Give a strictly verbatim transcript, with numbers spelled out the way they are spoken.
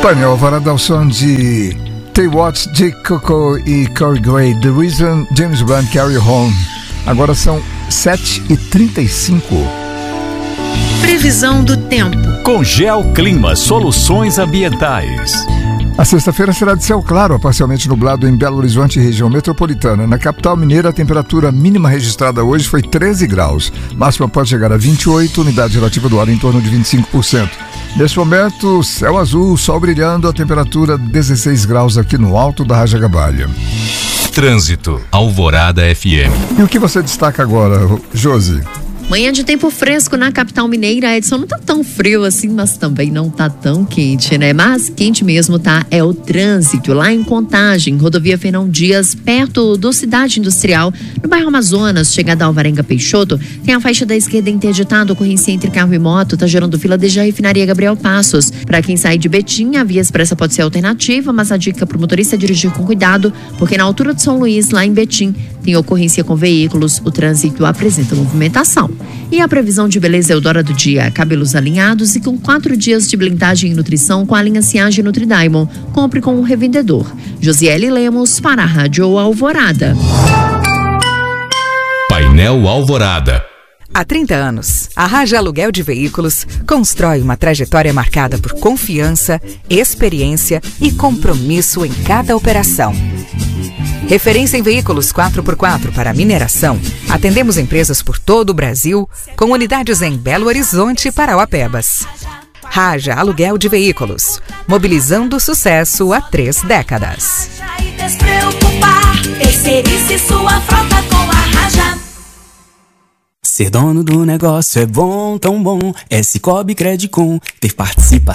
Painel Alvorada ao som de Tay Watts, Jake Coco e Corey Gray, The Reason, James Blunt, Carry Home. Agora são sete e trinta e cinco. Previsão do tempo. Com Geoclima Soluções Ambientais. A sexta-feira será de céu claro a parcialmente nublado em Belo Horizonte e região metropolitana. Na capital mineira, a temperatura mínima registrada hoje foi treze graus. Máxima pode chegar a vinte e oito, umidade relativa do ar em torno de vinte e cinco por cento. Neste momento, céu azul, sol brilhando, a temperatura dezesseis graus aqui no alto da Rajagabalha. Trânsito, Alvorada F M. E o que você destaca agora, Josi? Manhã de tempo fresco na capital mineira. Edson, não tá tão frio assim, mas também não tá tão quente, né? Mas quente mesmo tá é o trânsito lá em Contagem, rodovia Fernão Dias, perto do Cidade Industrial, no bairro Amazonas, chegada a Alvarenga Peixoto, tem a faixa da esquerda interditada, ocorrência entre carro e moto, tá gerando fila desde a refinaria Gabriel Passos. Para quem sai de Betim, a via expressa pode ser alternativa, mas a dica pro motorista é dirigir com cuidado, porque na altura de São Luís, lá em Betim, tem ocorrência com veículos, o trânsito apresenta movimentação. E a previsão de beleza Eudora do dia, cabelos alinhados e com quatro dias de blindagem e nutrição com a linha Ciage Nutridiamond. Compre com um revendedor. Josiele Lemos para a Rádio Alvorada. Painel Alvorada. Há trinta anos, a Raja Aluguel de Veículos constrói uma trajetória marcada por confiança, experiência e compromisso em cada operação. Referência em veículos quatro por quatro para mineração, atendemos empresas por todo o Brasil, com unidades em Belo Horizonte e Parauapebas. Raja Aluguel de Veículos, mobilizando sucesso há três décadas. Terceirize sua frota com a Raja. Ser dono do negócio é bom, tão bom. É Cicobi Credicom, ter participação.